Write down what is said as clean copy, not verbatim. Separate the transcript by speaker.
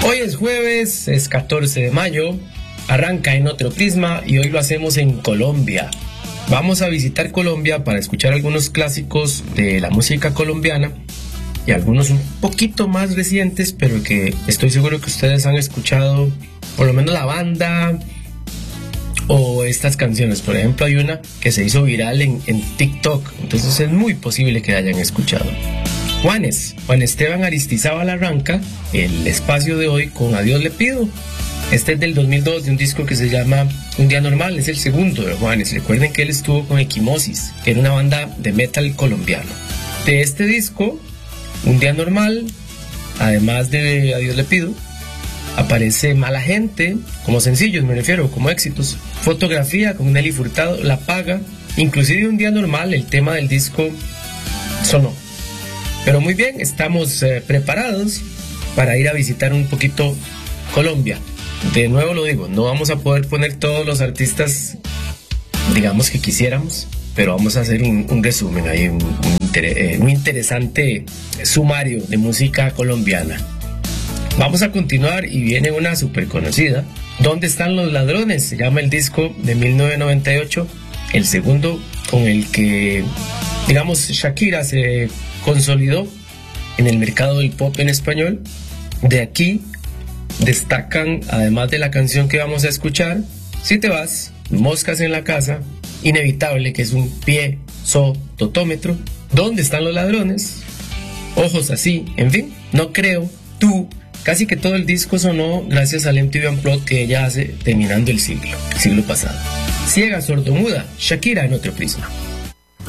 Speaker 1: Hoy es jueves, es 14 de mayo, arranca En Otro Prisma y hoy lo hacemos en Colombia. Vamos a visitar Colombia para escuchar algunos clásicos de la música colombiana y algunos un poquito más recientes, pero que estoy seguro que ustedes han escuchado, por lo menos la banda o estas canciones. Por ejemplo, hay una que se hizo viral en TikTok, entonces es muy posible que la hayan escuchado. Juan Esteban Aristizábal arranca el espacio de hoy con Adiós le pido. Este es del 2002, de un disco que se llama Un Día Normal, es el segundo de Juanes. Recuerden que él estuvo con Equimosis, que era una banda de metal colombiano. De este disco, Un Día Normal, además de Adiós le pido, aparece Mala Gente, como sencillos me refiero, como éxitos. Fotografía con Nelly Furtado, La Paga, inclusive Un Día Normal, el tema del disco sonó. Pero muy bien, estamos preparados para ir a visitar un poquito Colombia. De nuevo lo digo, no vamos a poder poner todos los artistas, digamos, que quisiéramos, pero vamos a hacer un resumen, hay un interesante sumario de música colombiana. Vamos a continuar y viene una súper conocida, ¿Dónde están los ladrones? Se llama el disco de 1998, el segundo con el que, digamos, Shakira se consolidó en el mercado del pop en español. De aquí destacan, además de la canción que vamos a escuchar, Si te vas, Moscas en la casa, Inevitable, que es un pie totómetro, ¿Dónde están los ladrones? Ojos así, en fin, No creo, Tú. Casi que todo el disco sonó gracias al MTV Unplugged que ella hace terminando el siglo pasado. Ciega sordomuda, Shakira en Otro Prisma.